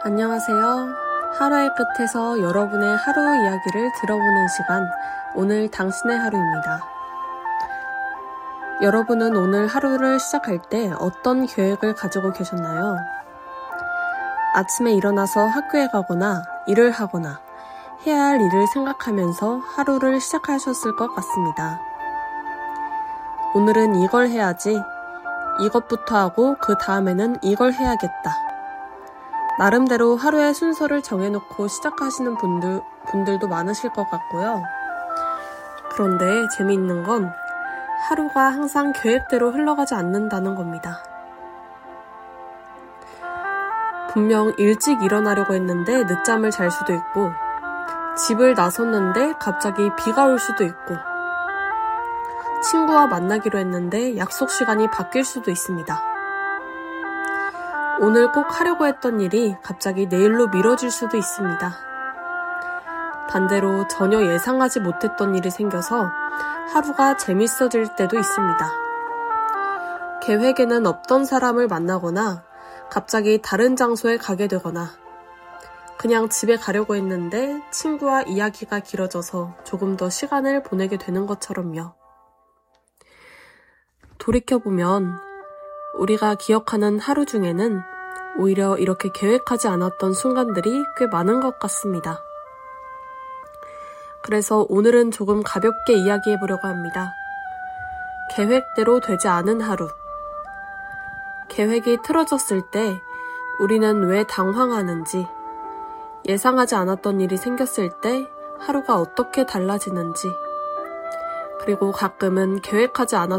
안녕하세요. 하루의 끝에서 여러분의 하루 이야기를 들어보는 시간, 오늘 당신의 하루입니다. 여러분은 오늘 하루를 시작할 때 어떤 계획을 가지고 계셨나요? 아침에 일어나서 학교에 가거나 일을 하거나 해야 할 일을 생각하면서 하루를 시작하셨을 것 같습니다. 오늘은 이걸 해야지, 이것부터 하고 그 다음에는 이걸 해야겠다. 나름대로 하루의 순서를 정해놓고 시작하시는 분들도 많으실 것 같고요. 그런데 재미있는 건 하루가 항상 계획대로 흘러가지 않는다는 겁니다. 분명 일찍 일어나려고 했는데 늦잠을 잘 수도 있고, 집을 나섰는데 갑자기 비가 올 수도 있고, 친구와 만나기로 했는데 약속 시간이 바뀔 수도 있습니다. 오늘 꼭 하려고 했던 일이 갑자기 내일로 미뤄질 수도 있습니다. 반대로 전혀 예상하지 못했던 일이 생겨서 하루가 재밌어질 때도 있습니다. 계획에는 없던 사람을 만나거나 갑자기 다른 장소에 가게 되거나 그냥 집에 가려고 했는데 친구와 이야기가 길어져서 조금 더 시간을 보내게 되는 것처럼요. 돌이켜보면 우리가 기억하는 하루 중에는 오히려 이렇게 계획하지 않았던 순간들이 꽤 많은 것 같습니다. 그래서 오늘은 조금 가볍게 이야기해보려고 합니다. 계획대로 되지 않은 하루. 계획이 틀어졌을 때 우리는 왜 당황하는지, 예상하지 않았던 일이 생겼을 때 하루가 어떻게 달라지는지, 그리고 가끔은 계획하지 않았던